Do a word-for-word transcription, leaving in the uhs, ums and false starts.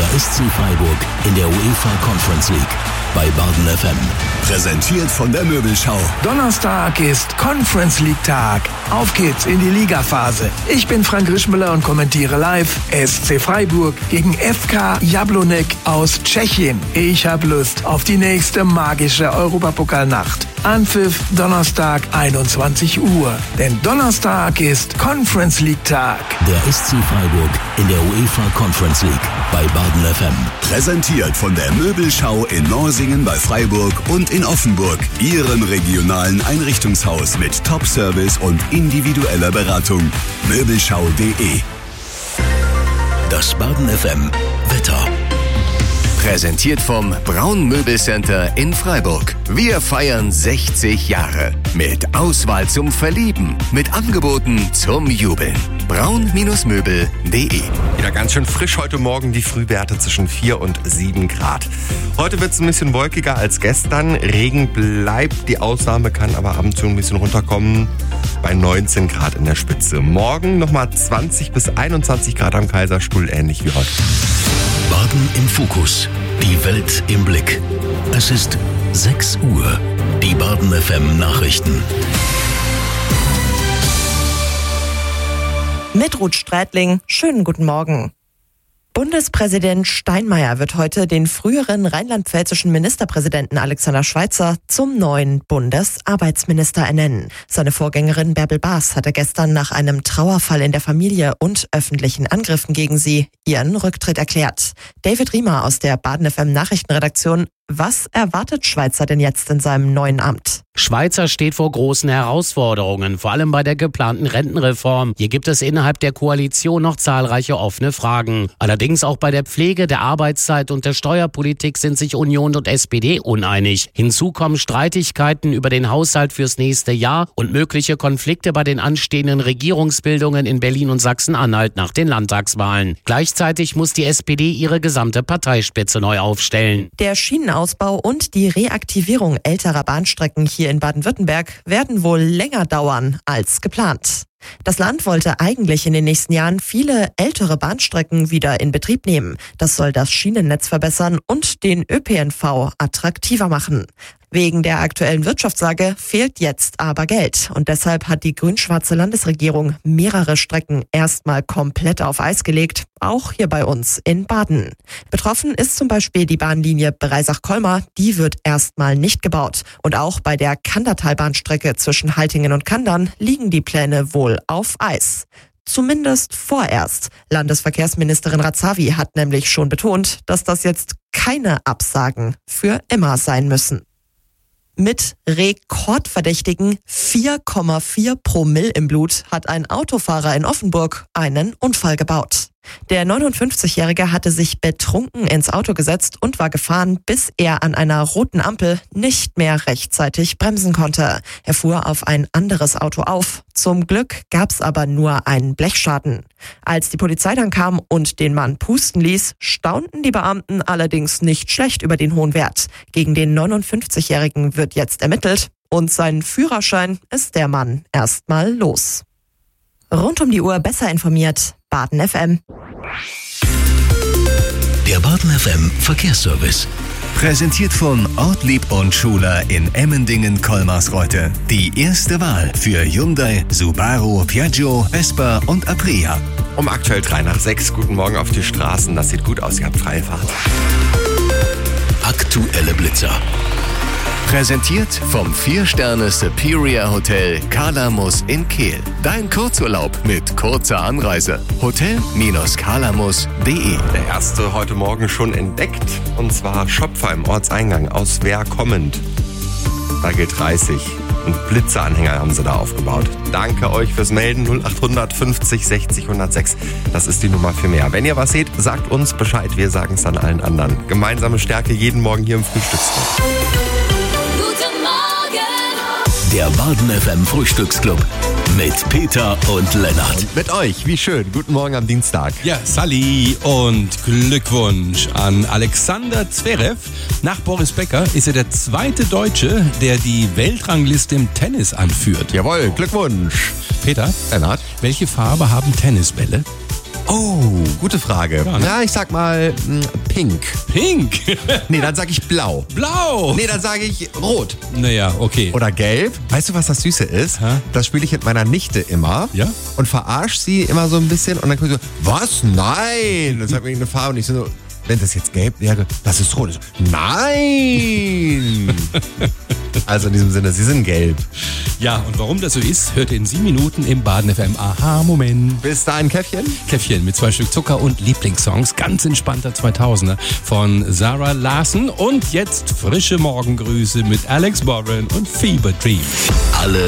Der S C Freiburg in der UEFA Conference League bei Baden F M. Präsentiert von der Möbelschau. Donnerstag ist Conference League Tag. Auf geht's in die Ligaphase. Ich bin Frank Rischmüller und kommentiere live S C Freiburg gegen F K Jablonek aus Tschechien. Ich hab Lust auf die nächste magische Europapokalnacht. Anpfiff Donnerstag einundzwanzig Uhr. Denn Donnerstag ist Conference League Tag. Der S C Freiburg in der UEFA Conference League bei Baden F M. Präsentiert von der Möbelschau in Norsingen bei Freiburg und in Offenburg. Ihrem regionalen Einrichtungshaus mit Top-Service und individueller Beratung. Möbelschau punkt de. Das Baden F M Wetter. Präsentiert vom Braun Möbelcenter in Freiburg. Wir feiern sechzig Jahre. Mit Auswahl zum Verlieben. Mit Angeboten zum Jubeln. braun Möbel punkt de. Wieder ganz schön frisch heute Morgen, die Frühwerte zwischen vier und sieben Grad. Heute wird es ein bisschen wolkiger als gestern. Regen bleibt, die Ausnahme kann aber ab und zu ein bisschen runterkommen. Bei neunzehn Grad in der Spitze. Morgen nochmal zwanzig bis einundzwanzig Grad am Kaiserstuhl, ähnlich wie heute. Baden im Fokus. Die Welt im Blick. Es ist sechs Uhr. Die Baden F M Nachrichten. Mit Ruth Strätling, schönen guten Morgen. Bundespräsident Steinmeier wird heute den früheren rheinland-pfälzischen Ministerpräsidenten Alexander Schweitzer zum neuen Bundesarbeitsminister ernennen. Seine Vorgängerin Bärbel Baas hatte gestern nach einem Trauerfall in der Familie und öffentlichen Angriffen gegen sie ihren Rücktritt erklärt. David Riemer aus der Baden F M Nachrichtenredaktion. Was erwartet Schweitzer denn jetzt in seinem neuen Amt? Schweitzer steht vor großen Herausforderungen, vor allem bei der geplanten Rentenreform. Hier gibt es innerhalb der Koalition noch zahlreiche offene Fragen. Allerdings auch bei der Pflege, der Arbeitszeit und der Steuerpolitik sind sich Union und S P D uneinig. Hinzu kommen Streitigkeiten über den Haushalt fürs nächste Jahr und mögliche Konflikte bei den anstehenden Regierungsbildungen in Berlin und Sachsen-Anhalt nach den Landtagswahlen. Gleichzeitig muss die S P D ihre gesamte Parteispitze neu aufstellen. Der Schienenausbau und die Reaktivierung älterer Bahnstrecken hier in Baden-Württemberg werden wohl länger dauern als geplant. Das Land wollte eigentlich in den nächsten Jahren viele ältere Bahnstrecken wieder in Betrieb nehmen. Das soll das Schienennetz verbessern und den Ö P N V attraktiver machen. Wegen der aktuellen Wirtschaftslage fehlt jetzt aber Geld. Und deshalb hat die grün-schwarze Landesregierung mehrere Strecken erstmal komplett auf Eis gelegt, auch hier bei uns in Baden. Betroffen ist zum Beispiel die Bahnlinie Breisach-Colmar, die wird erstmal nicht gebaut. Und auch bei der Kandertalbahnstrecke zwischen Haltingen und Kandern liegen die Pläne wohl auf Eis. Zumindest vorerst. Landesverkehrsministerin Razavi hat nämlich schon betont, dass das jetzt keine Absagen für immer sein müssen. Mit rekordverdächtigen vier Komma vier Promille im Blut hat ein Autofahrer in Offenburg einen Unfall gebaut. Der neunundfünfzigjährige hatte sich betrunken ins Auto gesetzt und war gefahren, bis er an einer roten Ampel nicht mehr rechtzeitig bremsen konnte. Er fuhr auf ein anderes Auto auf. Zum Glück gab's aber nur einen Blechschaden. Als die Polizei dann kam und den Mann pusten ließ, staunten die Beamten allerdings nicht schlecht über den hohen Wert. Gegen den neunundfünfzigjährigen wird jetzt ermittelt und seinen Führerschein ist der Mann erstmal los. Rund um die Uhr besser informiert, Baden F M. Der Baden F M Verkehrsservice. Präsentiert von Ortlieb und Schuler in Emmendingen-Kolmarsreuth. Die erste Wahl für Hyundai, Subaru, Piaggio, Vespa und Aprilia. Um aktuell drei nach sechs. Guten Morgen auf die Straßen. Das sieht gut aus. Ihr habt freie Fahrt. Aktuelle Blitzer. Präsentiert vom vier Sterne Superior Hotel Kalamus in Kehl. Dein Kurzurlaub mit kurzer Anreise. Hotel Kalamus punkt de. Der erste heute Morgen schon entdeckt. Und zwar Schopfer im Ortseingang aus Wehr kommend. Da gilt dreißig. Und Blitzeranhänger haben sie da aufgebaut. Danke euch fürs Melden. null acht fünfzig sechzig hundertsechs. Das ist die Nummer für mehr. Wenn ihr was seht, sagt uns Bescheid. Wir sagen es dann allen anderen. Gemeinsame Stärke jeden Morgen hier im Frühstücksclub. Der Baden F M Frühstücksclub mit Peter und Lennart. Und mit euch, wie schön. Guten Morgen am Dienstag. Ja, Sally und Glückwunsch an Alexander Zverev. Nach Boris Becker ist er der zweite Deutsche, der die Weltrangliste im Tennis anführt. Jawohl, Glückwunsch. Peter, Lennart, welche Farbe haben Tennisbälle? Oh, gute Frage. Ja, ne? Ja, ich sag mal mh, pink. Pink. Nee, dann sag ich blau. Blau. Nee, dann sage ich rot. Naja, okay. Oder gelb. Weißt du, was das Süße ist? Hä? Das spiele ich mit meiner Nichte immer. Ja? Und verarsche sie immer so ein bisschen. Und dann kommt sie so, was? Nein! Das hat mir eine Farbe. Und ich so, wenn das jetzt gelb wäre, das ist rot. Ich so, nein! Also in diesem Sinne, sie sind gelb. Ja, und warum das so ist, hört ihr in sieben Minuten im Baden F M. Aha-Moment. Bis dahin, Käffchen. Käffchen mit zwei Stück Zucker und Lieblingssongs. Ganz entspannter zweitausender von Sarah Larson. Und jetzt frische Morgengrüße mit Alex Warren und Fever Dream. Alle